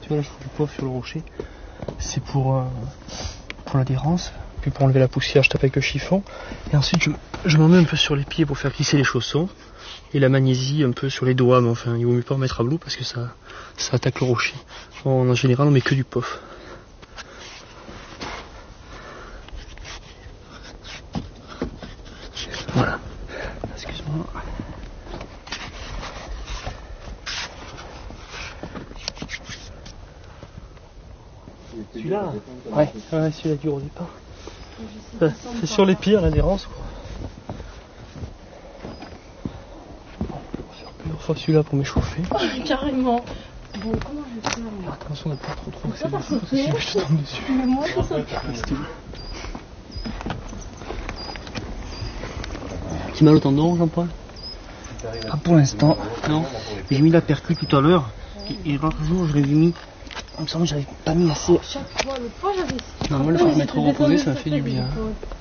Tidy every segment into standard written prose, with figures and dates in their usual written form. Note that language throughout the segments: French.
vois là je fous du poivre sur le rocher. C'est pour l'adhérence. Puis pour enlever la poussière, je tape avec le chiffon. Et ensuite je m'en mets un peu sur les pieds pour faire glisser les chaussons. Et la magnésie un peu sur les doigts, mais enfin il vaut mieux pas en mettre à blou parce que ça attaque le rocher. En général on met que du pof. Voilà. Excuse-moi. Celui-là ouais, celui-là dure au départ. C'est sur les pieds l'adhérence quoi. Fois celui-là pour m'échauffer. Oh, carrément. Bon, comment je vais faire là? Attention de ne pas trop accélérer. Je tombe dessus. Mais moi, ça Petit mal au tendon, Jean-Paul? Pas pour l'instant. Non. J'ai mis la percute tout à l'heure. Et l'autre jour, je l'avais mis. Il me semble que j'avais pas mis assez. Chaque fois, l'autre fois, j'avais. Non, moi, le fait de mettre reposé, ça m'a fait du bien.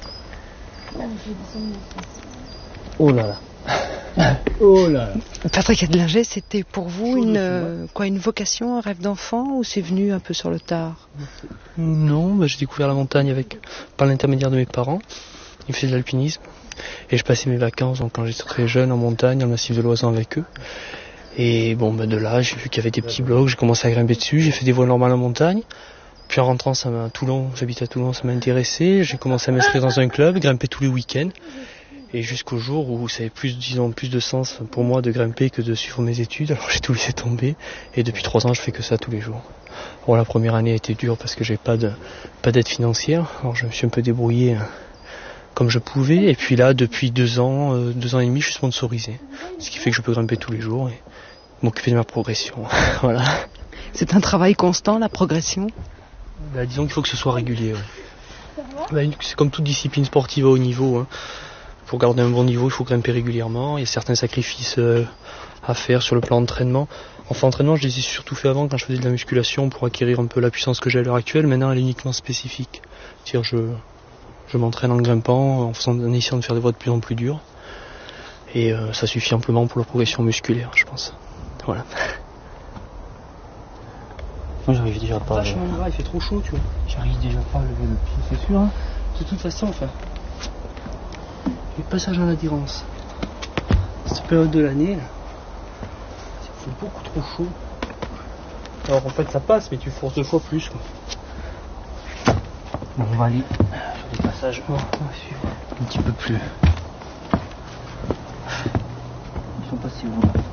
Oh là là. Oh là là. Patrick Edlinger, c'était pour vous une vocation, un rêve d'enfant ou c'est venu un peu sur le tard? Non, j'ai découvert la montagne par l'intermédiaire de mes parents. Ils faisaient de l'alpinisme et je passais mes vacances quand j'étais très jeune en montagne, dans le massif de l'Oisan avec eux. Et de là, j'ai vu qu'il y avait des petits blocs, j'ai commencé à grimper dessus, j'ai fait des vols normales en montagne. Puis en rentrant, j'habite à Toulon, ça m'a intéressé. J'ai commencé à m'inscrire dans un club, grimper tous les week-ends. Et jusqu'au jour où ça avait plus de sens pour moi de grimper que de suivre mes études, alors j'ai tout laissé tomber. Et depuis 3 ans, je fais que ça tous les jours. Bon, la première année a été dure parce que j'ai pas d'aide financière. Alors je me suis un peu débrouillé comme je pouvais. Et puis là, depuis 2 ans et demi, je suis sponsorisé. Ce qui fait que je peux grimper tous les jours et m'occuper de ma progression. Voilà. C'est un travail constant, la progression? Disons qu'il faut que ce soit régulier. Ouais. C'est comme toute discipline sportive à haut niveau. Hein. Pour garder un bon niveau, il faut grimper régulièrement. Il y a certains sacrifices à faire sur le plan d'entraînement. Enfin, l'entraînement, je les ai surtout fait avant quand je faisais de la musculation pour acquérir un peu la puissance que j'ai à l'heure actuelle. Maintenant, elle est uniquement spécifique. C'est-à-dire, je m'entraîne en grimpant, en essayant de faire des voies de plus en plus dures. Et ça suffit amplement pour la progression musculaire, je pense. Voilà. Moi, j'arrive déjà pas. Il fait trop chaud, tu vois. J'arrive déjà pas à lever le pied, c'est sûr. Hein. De toute façon, le passage en adhérence, cette période de l'année, il fait beaucoup trop chaud. Alors en fait ça passe, mais tu forces 2 fois plus. Quoi. Bon, on va aller sur des passages un petit peu plus. Ils sont pas si hauts là.